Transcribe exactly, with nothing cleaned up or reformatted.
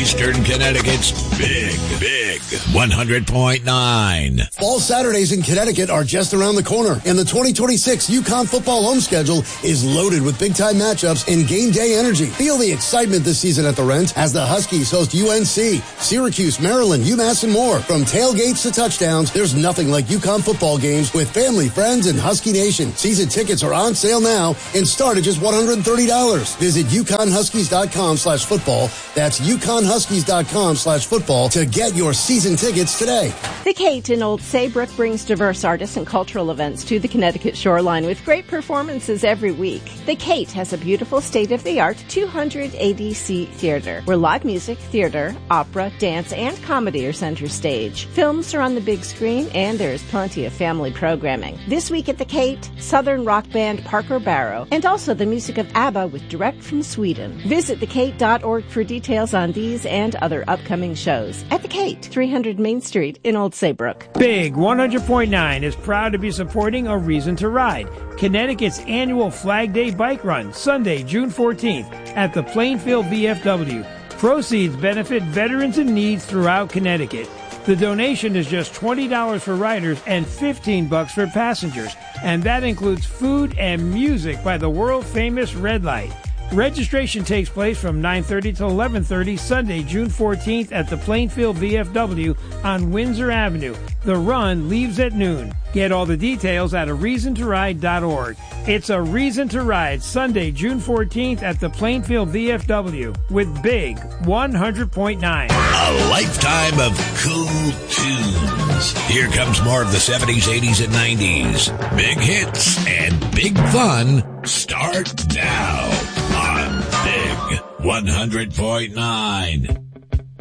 Eastern Connecticut's Big, Big one hundred point nine. Fall Saturdays in Connecticut are just around the corner, and the twenty twenty-six UConn football home schedule is loaded with big-time matchups and game day energy. Feel the excitement this season at the Rent as the Huskies host U N C, Syracuse, Maryland, UMass, and more. From tailgates to touchdowns, there's nothing like UConn football games with family, friends, and Husky Nation. Season tickets are on sale now and start at just one hundred thirty dollars. Visit UConnHuskies.com slash football. That's UConnHuskies.com slash football to get your season tickets today. The Kate in Old Saybrook brings diverse artists and cultural events to the Connecticut shoreline with great performances every week. The Kate has a beautiful state-of-the-art two hundred eighty seat theater where live music, theater, opera, dance, and comedy are center stage. Films are on the big screen, and there's plenty of family programming. This week at the Kate, Southern rock band Parker Barrow, and also the music of ABBA with Direct from Sweden. Visit the kate dot org for details on these and other upcoming shows. At the Kate, three hundred Main Street in Old Saybrook. Big one hundred point nine is proud to be supporting A Reason to Ride, Connecticut's annual Flag Day bike run, Sunday, June fourteenth, at the Plainfield V F W. Proceeds benefit veterans in need throughout Connecticut. The donation is just twenty dollars for riders and fifteen bucks for passengers, and that includes food and music by the world-famous Red Light. Registration takes place from nine thirty to eleven thirty Sunday, June fourteenth at the Plainfield V F W on Windsor Avenue. The run leaves at noon. Get all the details at a reason to ride dot org. It's A Reason to Ride, Sunday, June fourteenth at the Plainfield V F W with Big one hundred point nine. A lifetime of cool tunes. Here comes more of the seventies, eighties, and nineties. Big hits and big fun start now on Big one hundred point nine.